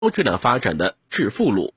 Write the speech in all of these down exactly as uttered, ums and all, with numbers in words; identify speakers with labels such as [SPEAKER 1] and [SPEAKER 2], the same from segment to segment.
[SPEAKER 1] 高质量发展的致富路。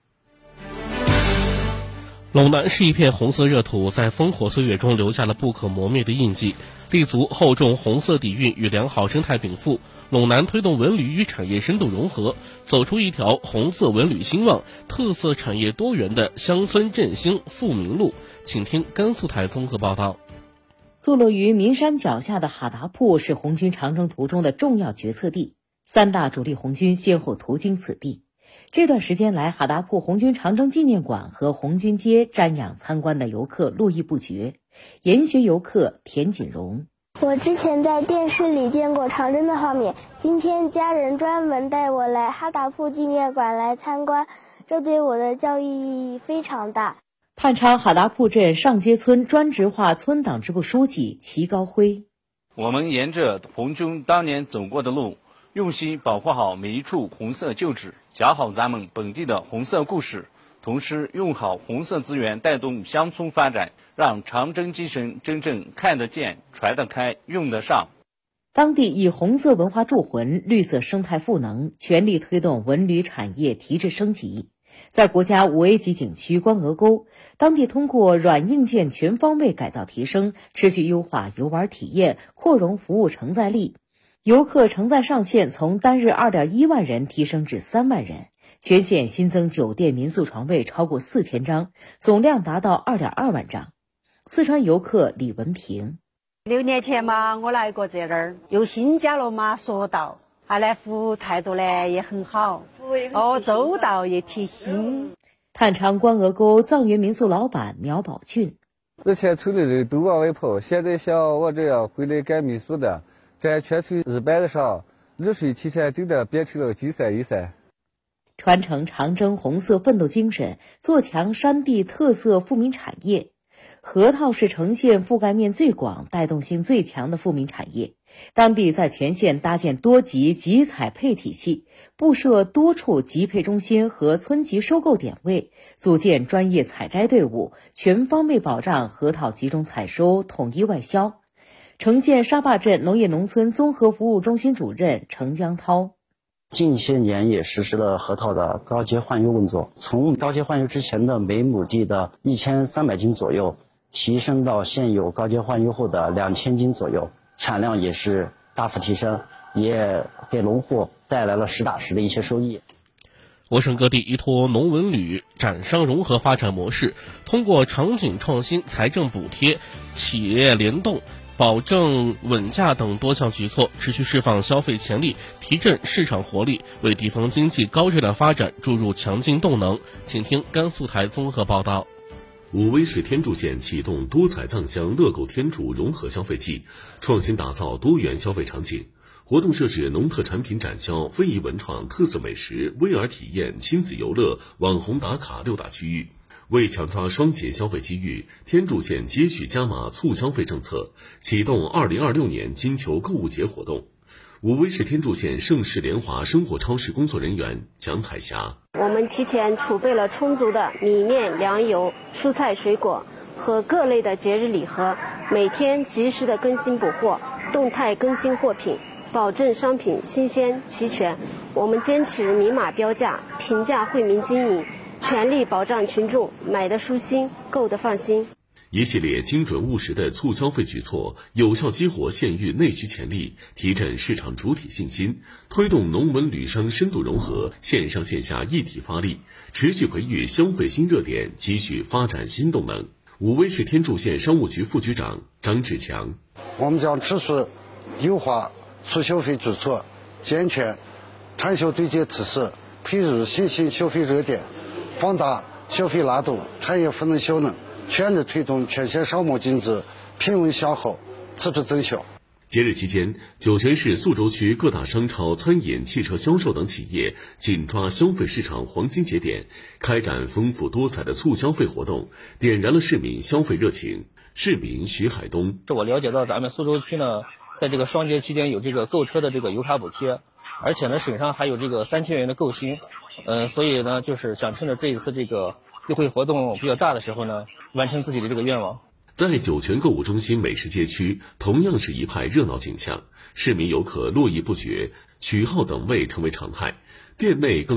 [SPEAKER 1] 陇南是一片红色热土，在烽火岁月中留下了不可磨灭的印记。立足厚重红色底蕴与良好生态禀赋，陇南推动文旅与产业深度融合，走出一条红色文旅兴旺、特色产业多元的乡村振兴富民路。请听甘肃台综合报道。
[SPEAKER 2] 坐落于岷山脚下的哈达铺是红军长征途中的重要决策地，三大主力红军先后途经此地。这段时间来，哈达铺红军长征纪念馆和红军街瞻仰参观的游客络绎不绝。研学游客田锦荣：
[SPEAKER 3] 我之前在电视里见过长征的画面，今天家人专门带我来哈达铺纪念馆来参观，这对我的教育意义非常大。
[SPEAKER 2] 探昌哈达铺镇上街村专职化村党支部书记齐高辉：
[SPEAKER 4] 我们沿着红军当年走过的路，用心保护好每一处红色旧址，讲好咱们本地的红色故事，同时用好红色资源带动乡村发展，让长征精神真正看得见、传得开、用得上。
[SPEAKER 2] 当地以红色文化铸魂，绿色生态赋能，全力推动文旅产业提质升级。在国家五 A 级景区关鹅沟，当地通过软硬件全方位改造提升，持续优化游玩体验，扩容服务承载力。游客承载上限从单日 二点一万人提升至三万人，全县新增酒店民宿床位超过四千张，总量达到 二点二万张。四川游客李文平：
[SPEAKER 5] 六年前嘛，我来过这儿，又新加了嘛索道，他呢服务态度呢也很好，哦周到也贴心。
[SPEAKER 2] 探昌关鹅沟藏园民宿老板苗宝俊：
[SPEAKER 6] 之前村里人都往外跑，现在像我这样回来干民宿的，在全村日班的上，绿水青山真的变成了金山银山。
[SPEAKER 2] 传承长征红色奋斗精神，做强山地特色富民产业。河套是城县覆盖面最广、带动性最强的富民产业。当地在全县搭建多级集采配体系，布设多处集配中心和村级收购点位，组建专业采摘队伍，全方位保障河套集中采收、统一外销。城县沙坝镇农业农村综合服务中心主任程江涛：
[SPEAKER 7] 近些年也实施了河套的高阶换优工作，从高阶换优之前的每亩地的一千三百斤左右，提升到现有高阶换优后的两千斤左右，产量也是大幅提升，也给农户带来了实打实的一些收益。
[SPEAKER 1] 我省各地依托农文旅展商融合发展模式，通过场景创新、财政补贴、企业联动、保证稳价等多项举措，持续释放消费潜力，提振市场活力，为地方经济高质量发展注入强劲动能。请听甘肃台综合报道。
[SPEAKER 8] 武威市天柱县启动多彩藏乡乐购天柱融合消费季，创新打造多元消费场景。活动设置农特产品展销、非遗文创、特色美食、V R 体验、亲子游乐、网红打卡六大区域。为抢抓双节消费机遇，天柱县接续加码促消费政策，启动二零二六年金球购物节活动。武威市天柱县盛世联华生活超市工作人员蒋彩霞：
[SPEAKER 3] 我们提前储备了充足的米面粮油、蔬菜水果和各类的节日礼盒，每天及时的更新补货，动态更新货品，保证商品新鲜齐全。我们坚持明码标价，平价惠民经营，全力保障群众买得舒心，购得放心。
[SPEAKER 8] 一系列精准务实的促消费举措，有效激活县域内需潜力，提振市场主体信心，推动农文旅商深度融合，线上线下一体发力，持续培育消费新热点，积蓄发展新动能。武威市天柱县商务局副局长张志强：
[SPEAKER 9] 我们将持续优化促消费举措，健全产销对接体系，培育新兴消费热点，放大消费拉动，产业赋能效能，全力推动全县商贸经济平稳向好，持续增效。
[SPEAKER 8] 节日期间，酒泉市宿州区各大商超、餐饮、汽车销售等企业紧抓消费市场黄金节点，开展丰富多彩的促消费活动，点燃了市民消费热情。市民徐海东：
[SPEAKER 10] 我了解到咱们宿州区呢，在这个双节期间有这个购车的这个油卡补贴，而且呢省上还有这个三千元的购新，嗯、呃，所以呢就是想趁着这一次这个优惠活动比较大的时候呢，完成自己的这个愿望。
[SPEAKER 8] 在酒泉购物中心美食街区，同样是一派热闹景象，市民游客络绎不绝，取号等位成为常态。 店内更